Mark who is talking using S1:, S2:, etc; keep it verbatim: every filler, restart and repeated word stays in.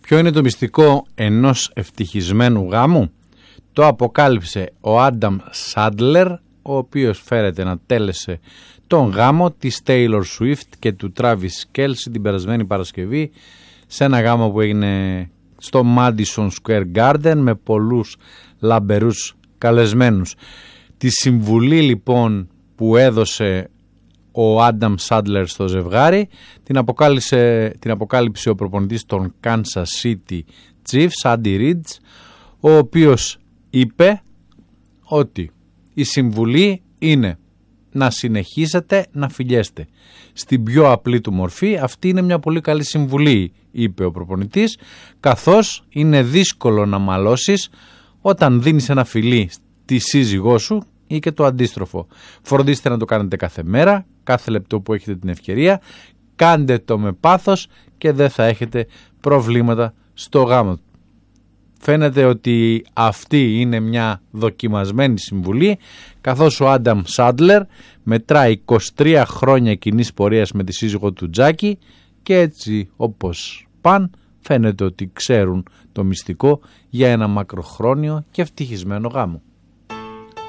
S1: Ποιο είναι το μυστικό ενός ευτυχισμένου γάμου? Το αποκάλυψε ο Άνταμ Σάντλερ, ο οποίος φέρεται να τέλεσε τον γάμο της Taylor Swift και του Travis Kelce την περασμένη Παρασκευή, σε ένα γάμο που έγινε στο Madison Square Garden με πολλούς λαμπερούς καλεσμένους. Τη συμβουλή λοιπόν που έδωσε ο Άνταμ Σάντλερ στο ζευγάρι την αποκάλυψε, την αποκάλυψε ο προπονητής των Kansas City Chiefs, Andy Reid, ο οποίος είπε ότι η συμβουλή είναι να συνεχίσετε να φιλιέστε. Στην πιο απλή του μορφή αυτή είναι μια πολύ καλή συμβουλή, είπε ο προπονητής, καθώς είναι δύσκολο να μαλώσεις όταν δίνεις ένα φιλί στη σύζυγό σου ή και το αντίστροφο. Φροντίστε να το κάνετε κάθε μέρα, κάθε λεπτό που έχετε την ευκαιρία, κάντε το με πάθος και δεν θα έχετε προβλήματα στο γάμο. Φαίνεται ότι αυτή είναι μια δοκιμασμένη συμβουλή, καθώς ο Άνταμ Σάντλερ μετράει είκοσι τρία χρόνια κοινής πορείας με τη σύζυγο του Τζάκι και έτσι όπως παν φαίνεται ότι ξέρουν το μυστικό για ένα μακροχρόνιο και ευτυχισμένο γάμο.